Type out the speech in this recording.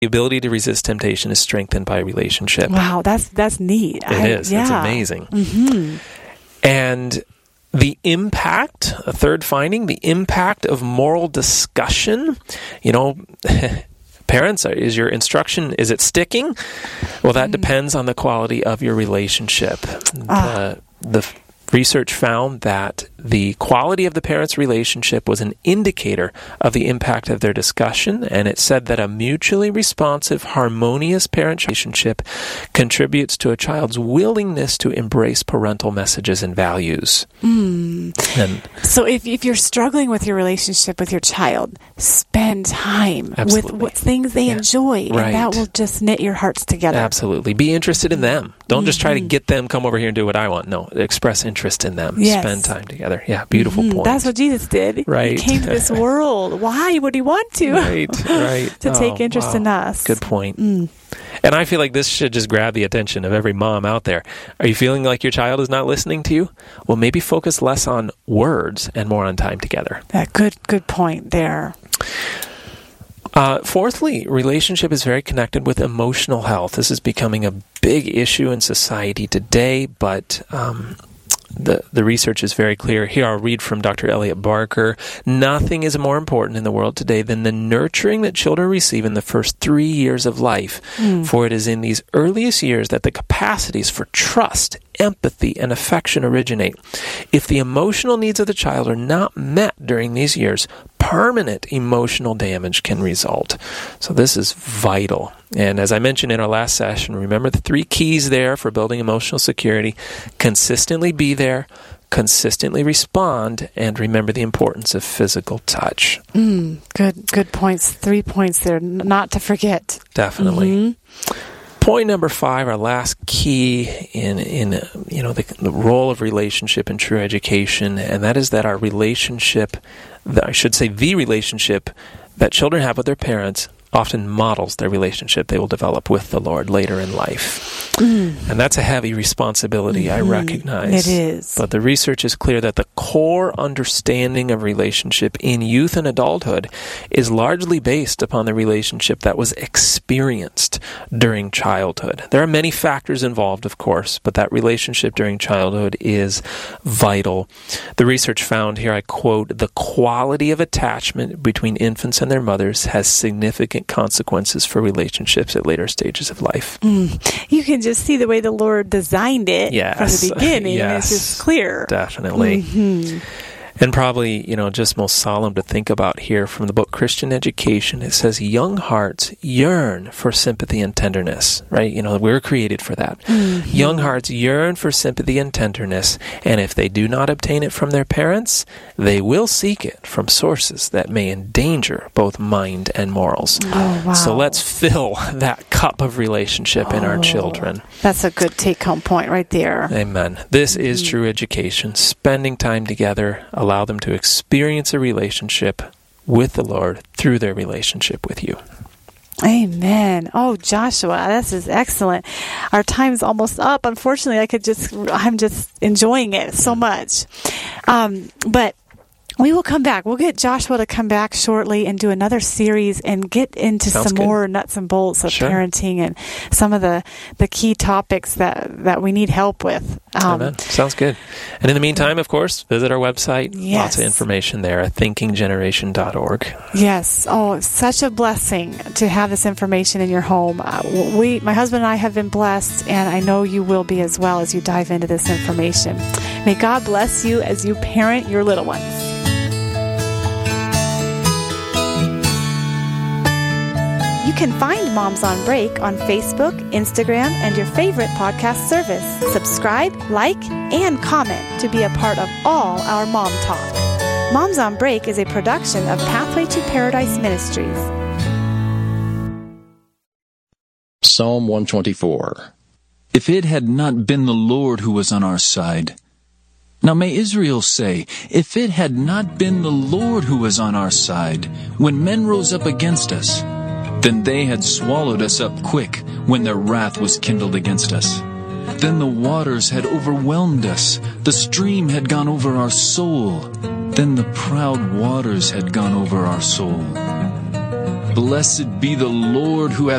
The ability to resist temptation is strengthened by relationship. Wow, that's neat. It is. Yeah. It's amazing. Mm-hmm. And the impact, a third finding, the impact of moral discussion, parents, is your instruction, is it sticking? Well, that depends on the quality of your relationship. The research found that the quality of the parents' relationship was an indicator of the impact of their discussion, and it said that a mutually responsive, harmonious parent relationship contributes to a child's willingness to embrace parental messages and values. And so if you're struggling with your relationship with your child, spend time with what things they enjoy, and that will just knit your hearts together. Absolutely. Be interested in them. Don't just try to get them, come over here and do what I want. No, express interest in them. Yes. Spend time together. Yeah, beautiful point. That's what Jesus did. Right. He came to this world. Why would he want to? Right. To take interest in us. Good point. And I feel like this should just grab the attention of every mom out there. Are you feeling like your child is not listening to you? Well, maybe focus less on words and more on time together. Good point there. Fourthly, relationship is very connected with emotional health. This is becoming a big issue in society today, but the research is very clear. Here I'll read from Dr. Elliot Barker. Nothing is more important in the world today than the nurturing that children receive in the first 3 years of life. For it is in these earliest years that the capacities for trust, empathy, and affection originate. If the emotional needs of the child are not met during these years, permanent emotional damage can result. So this is vital. And as I mentioned in our last session, remember the 3 keys there for building emotional security. Consistently be there, consistently respond, and remember the importance of physical touch. Good points. 3 points there, not to forget. Definitely. Point number 5, our last key in the role of relationship in true education, and that is that our relationship, the relationship that children have with their parents often models their relationship they will develop with the Lord later in life. And that's a heavy responsibility, I recognize. It is. But the research is clear that the core understanding of relationship in youth and adulthood is largely based upon the relationship that was experienced during childhood. There are many factors involved, of course, but that relationship during childhood is vital. The research found here, I quote, "The quality of attachment between infants and their mothers has significant consequences for relationships at later stages of life." You can just see the way the Lord designed it from the beginning. Yes. It's just clear. Definitely. And probably, just most solemn to think about here from the book Christian Education, it says young hearts yearn for sympathy and tenderness, right? We're created for that. Young hearts yearn for sympathy and tenderness, and if they do not obtain it from their parents, they will seek it from sources that may endanger both mind and morals. Oh, wow. So let's fill that cup of relationship in our children. That's a good take-home point right there. Amen. This is true education, spending time together, allow them to experience a relationship with the Lord through their relationship with you. Amen. Oh, Joshua, this is excellent. Our time's almost up. Unfortunately, I'm just enjoying it so much. But we will come back. We'll get Joshua to come back shortly and do another series and get into some more nuts and bolts of parenting and some of the key topics that we need help with. Amen. Sounds good. And in the meantime, of course, visit our website. Yes. Lots of information there at thinkinggeneration.org. Yes. Oh, it's such a blessing to have this information in your home. My husband and I have been blessed, and I know you will be as well as you dive into this information. May God bless you as you parent your little ones. You can find Moms on Break on Facebook, Instagram, and your favorite podcast service. Subscribe, like, and comment to be a part of all our Mom Talk. Moms on Break is a production of Pathway to Paradise Ministries. Psalm 124. If it had not been the Lord who was on our side. Now may Israel say, if it had not been the Lord who was on our side, when men rose up against us, then they had swallowed us up quick when their wrath was kindled against us. Then the waters had overwhelmed us, the stream had gone over our soul, then the proud waters had gone over our soul. Blessed be the Lord who hath